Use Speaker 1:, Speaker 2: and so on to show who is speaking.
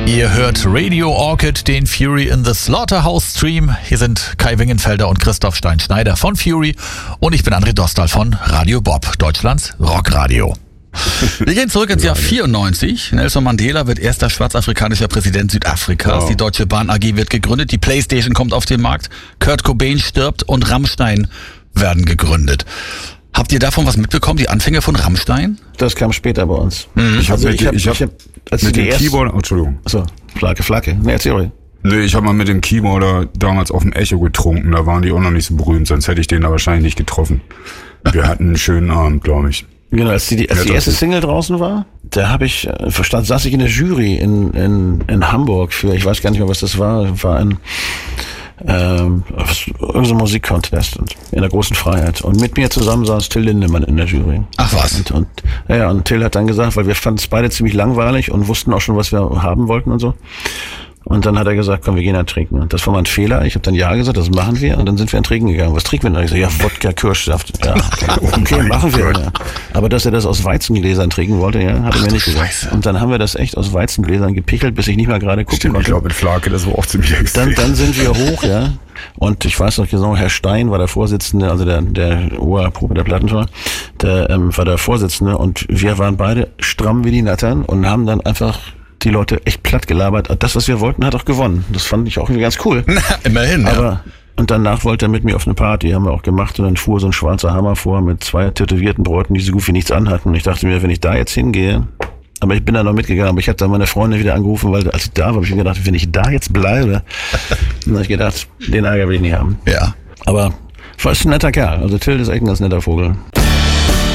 Speaker 1: Ihr hört Radio Orchid, den Fury in the Slaughterhouse Stream. Hier sind Kai Wingenfelder und Christoph Stein-Schneider von Fury und ich bin André Dostal von Radio Bob, Deutschlands Rockradio. Wir gehen zurück ins Jahr 94. Nelson Mandela wird erster schwarzafrikanischer Präsident Südafrikas.
Speaker 2: Wow.
Speaker 1: Die Deutsche Bahn AG wird gegründet. Die PlayStation kommt auf den Markt. Kurt Cobain stirbt und Rammstein werden gegründet. Habt ihr davon was mitbekommen, die Anfänge von Rammstein?
Speaker 3: Das kam später bei uns.
Speaker 2: Ich habe mit dem Keyboard, Entschuldigung.
Speaker 3: Achso, Flake. Ne, erzähl ruhig.
Speaker 2: Nee, ich habe mal mit dem Keyboarder damals auf dem Echo getrunken. Da waren die auch noch nicht so berühmt, sonst hätte ich den da wahrscheinlich nicht getroffen. Wir hatten einen schönen Abend, glaube ich.
Speaker 3: Genau, als die erste Single draußen war, da saß ich in der Jury in Hamburg für, ich weiß gar nicht mehr, was das war ein irgendein Musikcontest und in der großen Freiheit. Und mit mir zusammen saß Till Lindemann in der Jury.
Speaker 1: Ach was.
Speaker 3: Und Till hat dann gesagt, weil wir fanden es beide ziemlich langweilig und wussten auch schon, was wir haben wollten und so. Und dann hat er gesagt, komm, wir gehen dann trinken. Und das war mal ein Fehler. Ich habe dann ja gesagt, das machen wir. Und dann sind wir dann trinken gegangen. Was trinken wir denn? Ich gesagt, ja, Wodka, Kirschsaft. Ja, okay, machen wir. Ja. Aber dass er das aus Weizengläsern trinken wollte, ja, hat er mir nicht gesagt. Und dann haben wir das echt aus Weizengläsern gepichelt, bis ich nicht mehr gerade gucken konnte.
Speaker 2: Ich glaube, mit Flake, das war auch ziemlich extrem.
Speaker 3: Dann sind wir hoch, ja. Und ich weiß noch genau, Herr Stein war der Vorsitzende, also der Oberprobe der Plattenfirma, der war der Vorsitzende. Und wir waren beide stramm wie die Nattern und haben dann einfach die Leute echt platt gelabert. Das, was wir wollten, hat auch gewonnen. Das fand ich auch irgendwie ganz cool.
Speaker 1: Na, immerhin,
Speaker 3: ja. Und danach wollte er mit mir auf eine Party, haben wir auch gemacht. Und dann fuhr so ein schwarzer Hammer vor mit 2 tätowierten Bräuten, die so gut wie nichts anhatten. Und ich dachte mir, wenn ich da jetzt hingehe, aber ich bin da noch mitgegangen, aber ich habe dann meine Freunde wieder angerufen, weil als ich da war, habe ich mir gedacht, wenn ich da jetzt bleibe, dann habe ich gedacht, den Ärger will ich nicht haben.
Speaker 1: Ja.
Speaker 3: Aber war ein netter Kerl. Also Till ist echt ein ganz netter Vogel.